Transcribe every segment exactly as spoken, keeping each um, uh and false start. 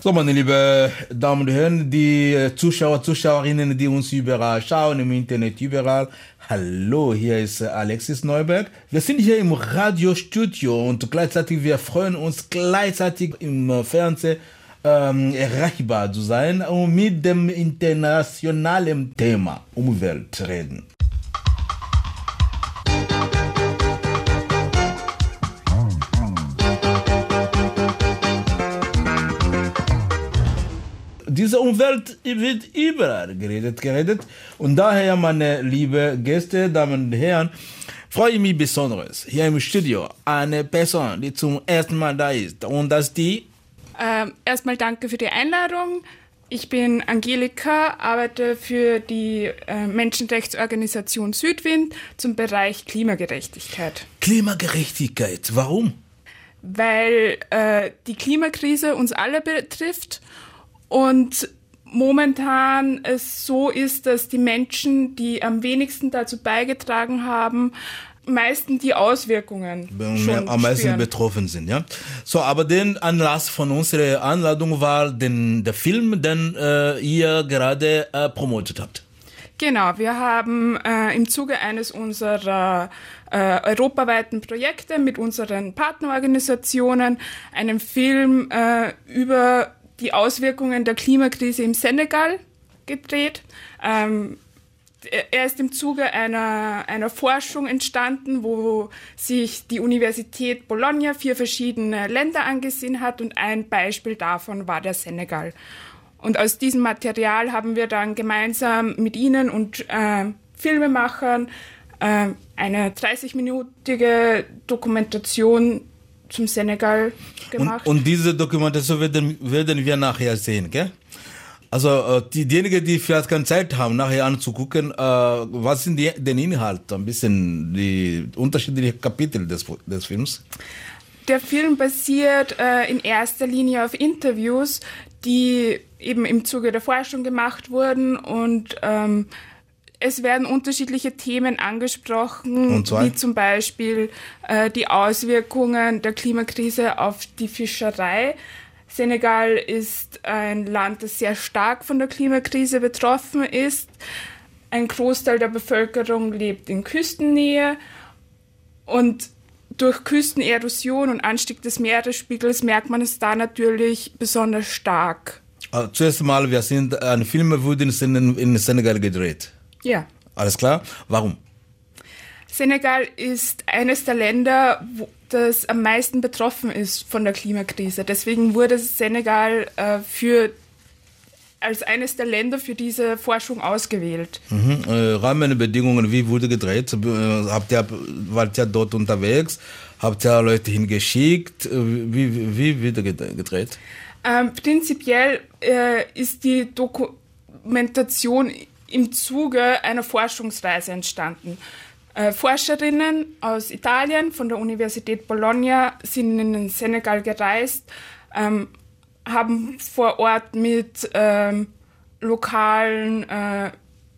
So, meine lieben Damen und Herren, die Zuschauer, Zuschauerinnen, die uns überall schauen, im Internet überall. Hallo, hier ist Alexis Neuberg. Wir sind hier im Radiostudio und gleichzeitig, wir freuen uns gleichzeitig im Fernsehen ähm, erreichbar zu sein und mit dem internationalen Thema Umwelt reden. Diese Umwelt wird überall geredet, geredet. Und daher, meine lieben Gäste, Damen und Herren, freue ich mich besonders, hier im Studio eine Person, die zum ersten Mal da ist. Und das ist die? Ähm, erstmal danke für die Einladung. Ich bin Angelika, arbeite für die äh, Menschenrechtsorganisation Südwind zum Bereich Klimagerechtigkeit. Klimagerechtigkeit, warum? Weil äh, die Klimakrise uns alle betrifft. Und momentan es so ist, dass die Menschen, die am wenigsten dazu beigetragen haben, meistens die Auswirkungen schon am meisten spüren. Betroffen sind, ja. So, aber den Anlass von unserer Einladung war den, der Film, den äh, ihr gerade äh, promotet habt. Genau, wir haben äh, im Zuge eines unserer äh, europaweiten Projekte mit unseren Partnerorganisationen einen Film äh, über die Auswirkungen der Klimakrise im Senegal gedreht. Ähm, er ist im Zuge einer, einer Forschung entstanden, wo sich die Universität Bologna vier verschiedene Länder angesehen hat und ein Beispiel davon war der Senegal. Und aus diesem Material haben wir dann gemeinsam mit Ihnen und äh, Filmemachern äh, eine dreißig-minütige Dokumentation zum Senegal gemacht. Und, und diese Dokumentation werden, werden wir nachher sehen, gell? Also die, diejenigen, die vielleicht keine Zeit haben, nachher anzugucken, äh, was sind die, den Inhalt, ein bisschen die unterschiedlichen Kapitel des, des Films? Der Film basiert äh, in erster Linie auf Interviews, die eben im Zuge der Forschung gemacht wurden und ähm, es werden unterschiedliche Themen angesprochen, wie zum Beispiel äh, die Auswirkungen der Klimakrise auf die Fischerei. Senegal ist ein Land, das sehr stark von der Klimakrise betroffen ist. Ein Großteil der Bevölkerung lebt in Küstennähe und durch Küstenerosion und Anstieg des Meeresspiegels merkt man es da natürlich besonders stark. Also, zuerst mal, wir sind, ein Film wurde in, in Senegal gedreht. Ja. Alles klar? Warum? Senegal ist eines der Länder, wo das am meisten betroffen ist von der Klimakrise. Deswegen wurde Senegal äh, für, als eines der Länder für diese Forschung ausgewählt. Mhm. Äh, Rahmenbedingungen, wie wurde gedreht? Habt ihr, wart ihr dort unterwegs? Habt ihr Leute hingeschickt? Wie, wie wird gedreht? Ähm, prinzipiell äh, ist die Dokumentation im Zuge einer Forschungsreise entstanden. Äh, Forscherinnen aus Italien von der Universität Bologna sind in den Senegal gereist, ähm, haben vor Ort mit ähm, lokalen äh,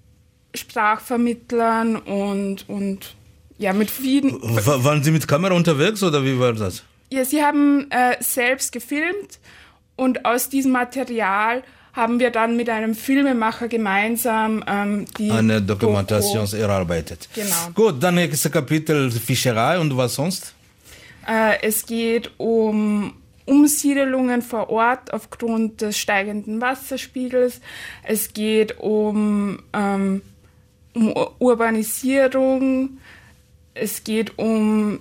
Sprachvermittlern und, und ja, mit vielen... W- waren Sie mit Kamera unterwegs oder wie war das? Ja, sie haben äh, selbst gefilmt und aus diesem Material haben wir dann mit einem Filmemacher gemeinsam ähm, die eine Dokumentation Doku erarbeitet. Genau. Gut, dann nächstes Kapitel Fischerei und was sonst? Äh, es geht um Umsiedelungen vor Ort aufgrund des steigenden Wasserspiegels. Es geht um, ähm, um Urbanisierung. Es geht um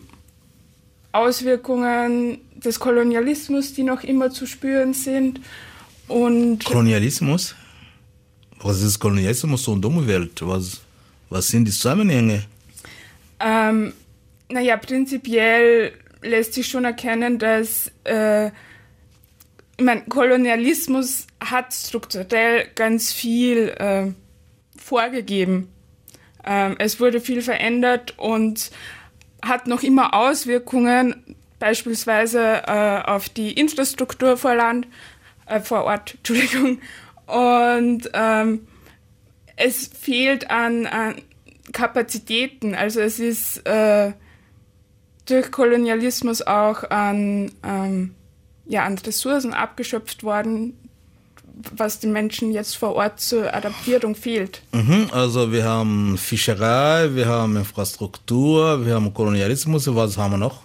Auswirkungen des Kolonialismus, die noch immer zu spüren sind. Und Kolonialismus? Was ist Kolonialismus und Umwelt? Was, was sind die Zusammenhänge? Ähm, naja, prinzipiell lässt sich schon erkennen, dass äh, ich mein, Kolonialismus hat strukturell ganz viel äh, vorgegeben. Ähm, es wurde viel verändert und hat noch immer Auswirkungen, beispielsweise äh, auf die Infrastruktur vor Land, äh, vor Ort, Entschuldigung. Und ähm, es fehlt an, an Kapazitäten. Also es ist äh, durch Kolonialismus auch an ähm, ja, an Ressourcen abgeschöpft worden, was den Menschen jetzt vor Ort zur Adaptierung fehlt. Mhm, also wir haben Fischerei, wir haben Infrastruktur, wir haben Kolonialismus, was haben wir noch?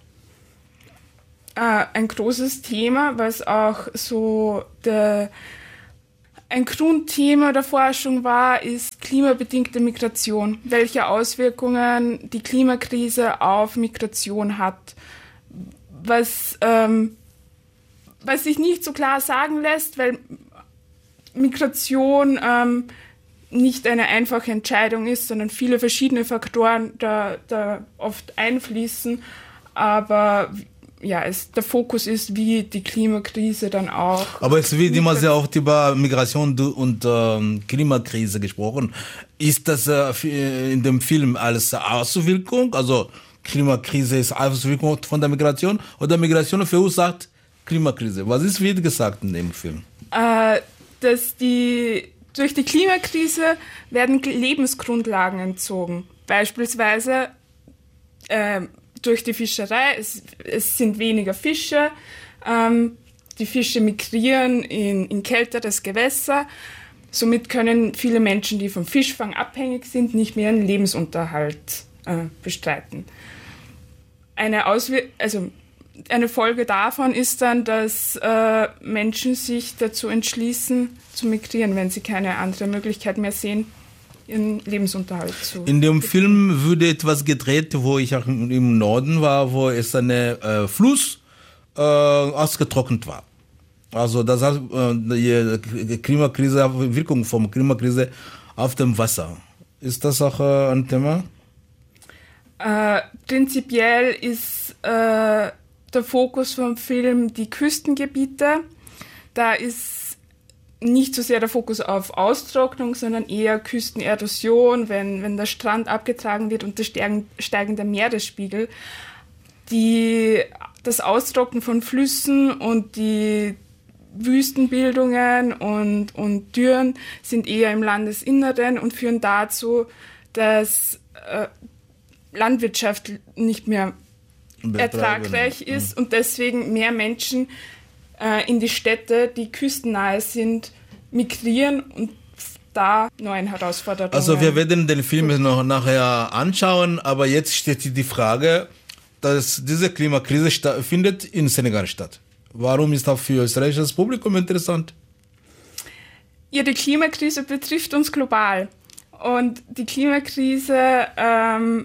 Äh, ein großes Thema, was auch so der, ein Grundthema der Forschung war, ist klimabedingte Migration. Welche Auswirkungen die Klimakrise auf Migration hat. Was, ähm, was sich nicht so klar sagen lässt, weil Migration ähm, nicht eine einfache Entscheidung ist, sondern viele verschiedene Faktoren da, da oft einfließen. Aber ja, es, der Fokus ist, wie die Klimakrise dann auch... Aber es wird immer sehr oft über Migration und ähm, Klimakrise gesprochen. Ist das äh, in dem Film als Auswirkung, also Klimakrise ist Auswirkung von der Migration, oder Migration verursacht Klimakrise? Was ist wird gesagt in dem Film? Äh, dass die, durch die Klimakrise werden Lebensgrundlagen entzogen. Beispielsweise äh, durch die Fischerei, es, es sind weniger Fische, ähm, die Fische migrieren in, in kälteres Gewässer. Somit können viele Menschen, die vom Fischfang abhängig sind, nicht mehr ihren Lebensunterhalt äh, bestreiten. Eine Auswir- also Eine Folge davon ist dann, dass äh, Menschen sich dazu entschließen, zu migrieren, wenn sie keine andere Möglichkeit mehr sehen, ihren Lebensunterhalt zu. In dem Film wurde etwas gedreht, wo ich auch im Norden war, wo es ein äh, Fluss äh, ausgetrocknet war. Also das heißt, äh, die Klimakrise, Wirkung von Klimakrise auf dem Wasser. Ist das auch äh, ein Thema? Äh, prinzipiell ist äh, der Fokus vom Film die Küstengebiete. Da ist nicht so sehr der Fokus auf Austrocknung, sondern eher Küstenerosion, wenn, wenn der Strand abgetragen wird und der steigende Meeresspiegel. Die, das Austrocknen von Flüssen und die Wüstenbildungen und, und Dürren sind eher im Landesinneren und führen dazu, dass äh, Landwirtschaft nicht mehr ertragreich ist und deswegen mehr Menschen äh, in die Städte, die küstennahe sind, migrieren und da neuen Herausforderungen. Also wir werden den Film noch nachher anschauen, aber jetzt steht die Frage, dass diese Klimakrise sta- findet in Senegal statt. Warum ist das für österreichisches Publikum interessant? Ja, die Klimakrise betrifft uns global und die Klimakrise ähm,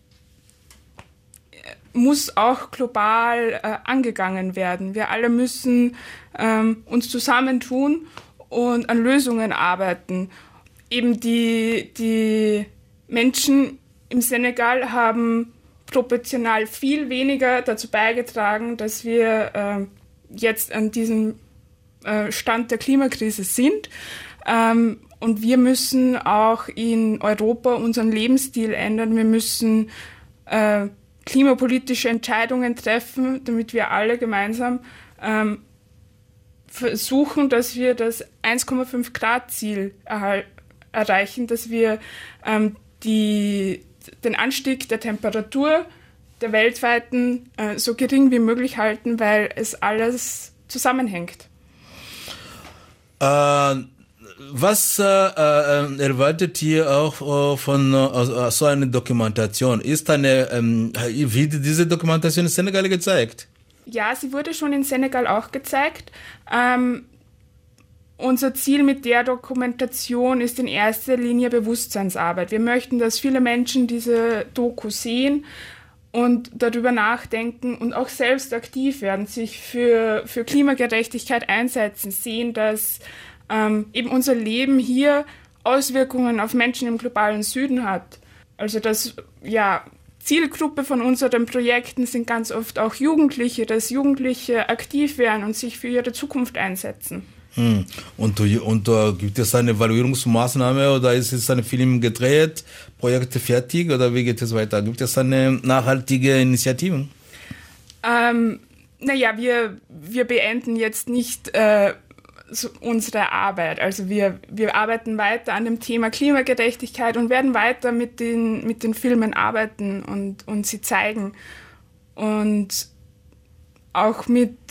muss auch global äh, angegangen werden. Wir alle müssen ähm, uns zusammentun und an Lösungen arbeiten. Eben die, die Menschen im Senegal haben proportional viel weniger dazu beigetragen, dass wir äh, jetzt an diesem äh, Stand der Klimakrise sind. Ähm, und wir müssen auch in Europa unseren Lebensstil ändern. Wir müssen äh, klimapolitische Entscheidungen treffen, damit wir alle gemeinsam ähm, versuchen, dass wir das eins Komma fünf Grad Ziel erhal- erreichen, dass wir ähm, die, den Anstieg der Temperatur der weltweiten äh, so gering wie möglich halten, weil es alles zusammenhängt. Äh, was äh, äh, erwartet ihr auch äh, von äh, so einer Dokumentation? Ist eine, ähm, wird diese Dokumentation in Senegal gezeigt? Ja, sie wurde schon in Senegal auch gezeigt. Ähm, unser Ziel mit der Dokumentation ist in erster Linie Bewusstseinsarbeit. Wir möchten, dass viele Menschen diese Doku sehen und darüber nachdenken und auch selbst aktiv werden, sich für, für Klimagerechtigkeit einsetzen, sehen, dass ähm, eben unser Leben hier Auswirkungen auf Menschen im globalen Süden hat. Also dass, ja, Zielgruppe von unseren Projekten sind ganz oft auch Jugendliche, dass Jugendliche aktiv werden und sich für ihre Zukunft einsetzen. Hm. Und, und uh, gibt es eine Evaluierungsmaßnahme oder ist es ein Film gedreht, Projekte fertig oder wie geht es weiter? Gibt es eine nachhaltige Initiative? Ähm, naja, wir, wir beenden jetzt nicht äh, so unsere Arbeit. Also wir, wir arbeiten weiter an dem Thema Klimagerechtigkeit und werden weiter mit den, mit den Filmen arbeiten und, und sie zeigen. Und auch mit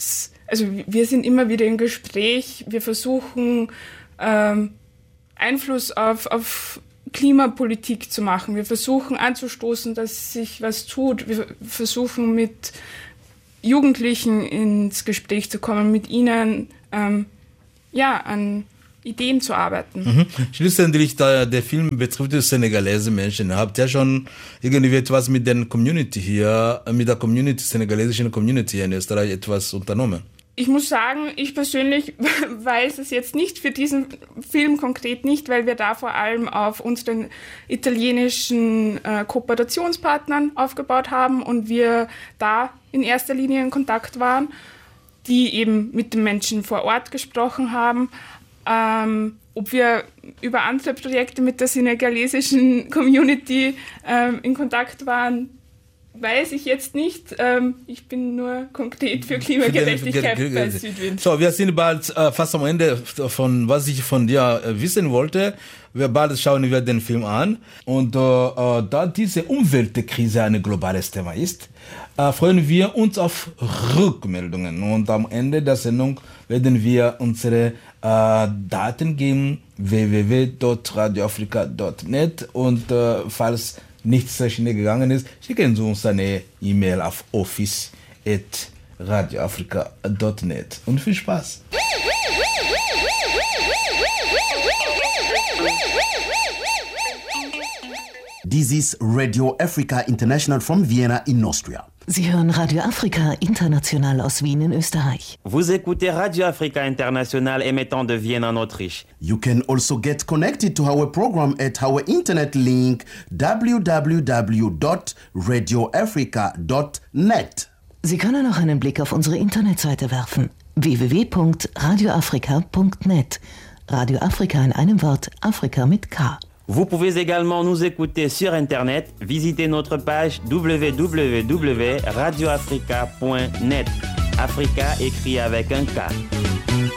also wir sind immer wieder im Gespräch, wir versuchen ähm, Einfluss auf, auf Klimapolitik zu machen, wir versuchen anzustoßen, dass sich was tut, wir versuchen mit Jugendlichen ins Gespräch zu kommen, mit ihnen ähm, ja, an Ideen zu arbeiten. Mhm. Schlussendlich, der, der Film betrifft die senegalese Menschen. Habt ihr schon irgendwie etwas mit der Community hier, mit der Community, senegalesischen Community in Österreich etwas unternommen? Ich muss sagen, ich persönlich weiß es jetzt nicht für diesen Film konkret nicht, weil wir da vor allem auf unseren italienischen äh, Kooperationspartnern aufgebaut haben und wir da in erster Linie in Kontakt waren, die eben mit den Menschen vor Ort gesprochen haben. Ähm, ob wir über andere Projekte mit der senegalesischen Community ähm, in Kontakt waren, weiß ich jetzt nicht. Ähm, ich bin nur konkret für Klimagerechtigkeit für den, bei Südwind. So, wir sind bald äh, fast am Ende von was ich von dir äh, wissen wollte. Wir bald schauen wir den Film an. Und äh, äh, da diese Umweltkrise ein globales Thema ist, äh, freuen wir uns auf Rückmeldungen. Und am Ende der Sendung werden wir unsere äh, Daten geben, w w w punkt radio africa punkt net. Und äh, falls nichts sehr schnell gegangen ist, schicken Sie uns eine E-Mail auf office at radio africa punkt net. Und viel Spaß! This is Radio Africa International from Vienna in Austria. Sie hören Radio Afrika International aus Wien in Österreich. Vous écoutez Radio Africa International émettant de Vienne en Autriche. You can also get connected to our program at our internet link w w w dot radio africa dot net. Sie können auch einen Blick auf unsere Internetseite werfen. w w w punkt radio africa punkt net. Radio Afrika in einem Wort, Afrika mit K. Vous pouvez également nous écouter sur Internet. Visitez notre page w w w punkt radio africa punkt net. Africa écrit avec un K.